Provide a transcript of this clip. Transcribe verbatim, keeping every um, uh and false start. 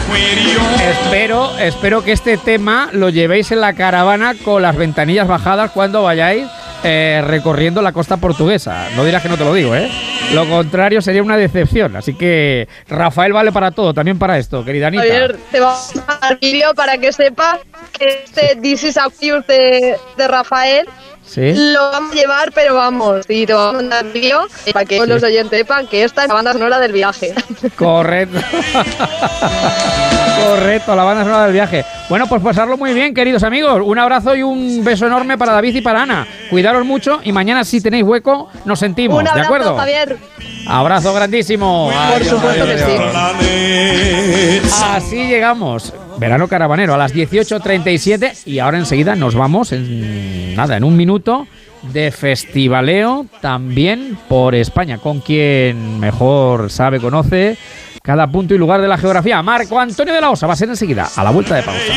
Espero, espero que este tema lo llevéis en la caravana con las ventanillas bajadas cuando vayáis eh, recorriendo la costa portuguesa. No dirás que no te lo digo, ¿eh? Lo contrario sería una decepción. Así que Rafael vale para todo, también para esto, querida Anita. Javier, te vamos a dar vídeo para que sepas que este This is a Fuse de, de Rafael ¿Sí? lo vamos a llevar, pero vamos, y te vamos a mandar vídeo para que sí. los oyentes sepan que esta es la banda sonora del viaje. Correcto. Correcto, la banda sonora del viaje. Bueno, pues pasarlo muy bien, queridos amigos. Un abrazo y un beso enorme para David y para Ana. Cuidaros mucho y mañana, si tenéis hueco, nos sentimos. Un abrazo, ¿de acuerdo? Abrazo, Javier. Abrazo grandísimo. Por adiós, supuesto adiós, que sí. Así llegamos. Verano Caravanero a las dieciocho treinta y siete y ahora enseguida nos vamos en nada, en un minuto de festivaleo también por España, con quien mejor sabe, conoce cada punto y lugar de la geografía. Marco Antonio de la Osa va a ser enseguida, a la vuelta de pausa.